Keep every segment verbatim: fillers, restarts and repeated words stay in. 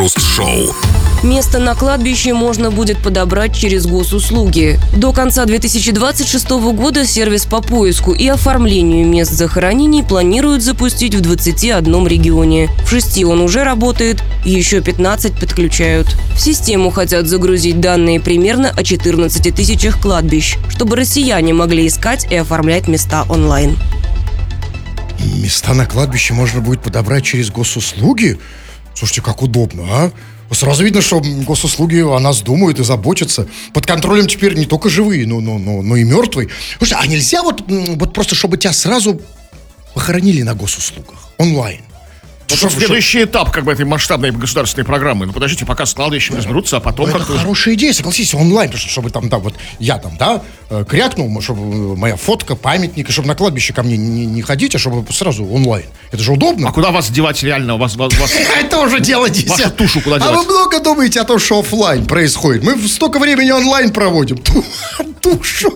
Крем-хруст-шоу. Место на кладбище можно будет подобрать через госуслуги. До конца две тысячи двадцать шестого года сервис по поиску и оформлению мест захоронений планируют запустить в двадцати одном регионе. В шести он уже работает, еще пятнадцать подключают. В систему хотят загрузить данные примерно о четырнадцати тысячах кладбищ, чтобы россияне могли искать и оформлять места онлайн. Места на кладбище можно будет подобрать через госуслуги? Слушайте, как удобно, а? Сразу видно, что госуслуги о нас думают и заботятся. Под контролем теперь не только живые, но, но, но, но и мертвые. Слушай, а нельзя вот, вот просто, чтобы тебя сразу похоронили на госуслугах онлайн? Вот что, следующий что? этап как бы этой масштабной государственной программы. Ну подождите, пока с кладбищем разберутся, а потом это как-то... хорошая идея, согласись, онлайн, потому что чтобы там, да, вот я там, да, крякнул, чтобы моя фотка, памятник, и чтобы на кладбище ко мне не, не ходить, а чтобы сразу онлайн. Это же удобно. А куда вас девать реально? У вас, вас, вас... Это уже дело десятое. Вашу тушу куда девать? А вы много думаете о том, что офлайн происходит? Мы столько времени онлайн проводим. Тушу.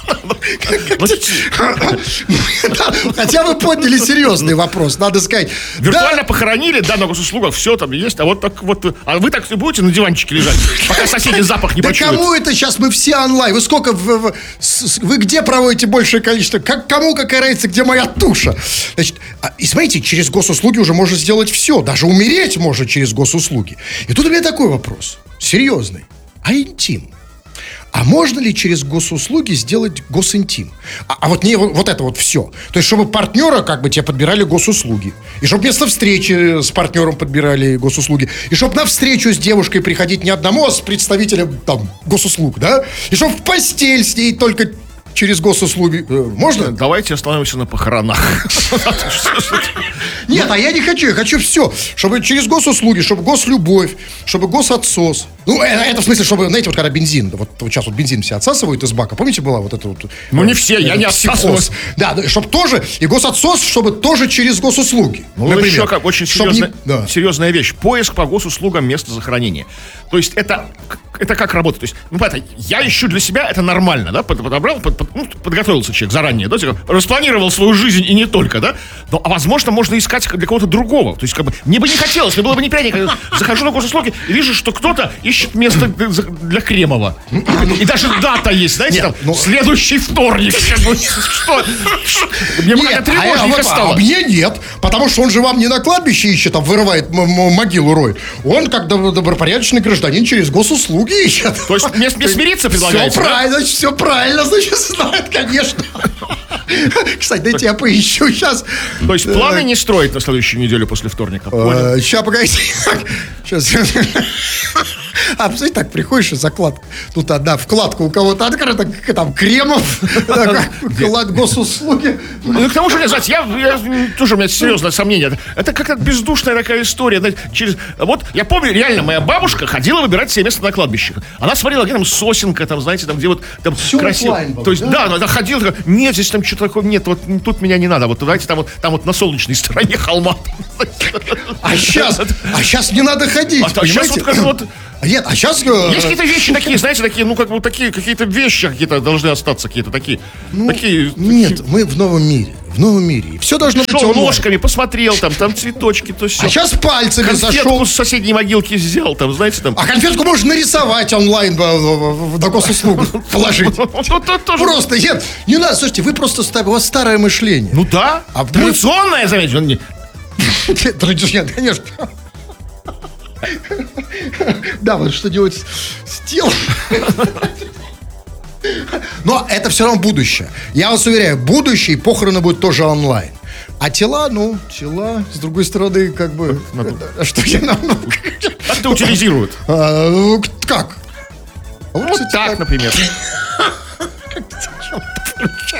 Хотя вы подняли серьезный вопрос, надо сказать. Виртуально похоронили, да, на госуслугах все там есть, а вот так вот, а вы так и будете на диванчике лежать, пока соседи запах не почуют. Да кому это сейчас, мы все онлайн, вы сколько, вы где проводите большее количество, кому какая разница, где моя туша? Значит, и смотрите, через госуслуги уже можно сделать все, даже умереть можно через госуслуги. И тут у меня такой вопрос, серьезный, а интим? А можно ли через госуслуги сделать госинтим? А, а вот не вот, вот это вот все. То есть, чтобы партнера как бы тебе подбирали госуслуги. И чтобы место встречи с партнером подбирали госуслуги. И чтобы на встречу с девушкой приходить не одному, а с представителем там госуслуг, да? И чтобы в постель с ней только через госуслуги. Можно? Давайте остановимся на похоронах. Нет, а я не хочу, я хочу все. Чтобы через госуслуги, чтобы гослюбовь, чтобы госотсос. Ну, это, это в смысле, чтобы, знаете, вот когда бензин, вот, вот сейчас вот бензин все отсасывают из бака, помните, была вот эта вот... Ну, не все, я не отсасывался. Да, чтобы тоже, и госотсос, чтобы тоже через госуслуги. Ну, например, еще как очень серьезная, не, да. серьезная вещь. Поиск по госуслугам места захоронения. То есть это, это как работает? То есть, ну, понятно, я ищу для себя, это нормально, да, подобрал, под, под, ну, подготовился человек заранее, да, распланировал свою жизнь и не только, да, но, а возможно, можно искать для кого-то другого. То есть, как бы, мне бы не хотелось, мне было бы неприятно, захожу на госуслуги и вижу, что кто-то ищет место для Кремова. И даже дата есть, знаете, Нет, там, ну... следующий вторник. Что? Мне бы как-то тревожненько стало. А мне нет, потому что он же вам не на кладбище ищет, там вырывает могилу, роет. Он, как добропорядочный гражданин, через госуслуги ищет. То есть мне смириться предлагаете? Все правильно, все правильно, значит, знает, конечно. Кстати, дайте я поищу сейчас. То есть планы не строить на следующую неделю после вторника? Сейчас, погодите. Сейчас. А, представляете, так приходишь и закладка. Тут одна вкладка у кого-то открыта, там Кремов, госуслуги. Ну, к тому же, знаете, я, я тоже у меня серьезное сомнение. Это как-то бездушная такая история. Знаете, через, вот я помню, реально, моя бабушка ходила выбирать себе место на кладбище. Она смотрела, где там сосенка, там, знаете, там, где вот там красиво. Был, То есть, да, да, она ходила, такая, нет, здесь там что-то такое, нет, вот тут меня не надо. Вот, знаете, там вот, там вот на солнечной стороне холма. А сейчас, а сейчас не надо ходить, а сейчас вот как вот... Нет, а сейчас... Есть какие-то вещи такие, знаете, такие, ну, как бы такие, какие-то вещи какие-то должны остаться, какие-то такие. Ну, такие нет, такие... мы в новом мире. В новом мире. Все должно Шел быть... ножками, посмотрел, там, там цветочки, то все. А сейчас пальцами конфетку зашел. с соседней могилки взял, там, знаете, там. А конфетку можно нарисовать онлайн на госуслугу положить. Просто, нет, не надо, слушайте, вы просто, у вас старое мышление. Ну да, традиционное, заметьте. Традиционное, конечно. Да, вот что делать с телом. Но это все равно будущее. Я вас уверяю, будущее, похороны будут тоже онлайн. А тела, ну, тела, с другой стороны, как бы... А что я нам... Как-то утилизируют. Как? Вот так, например.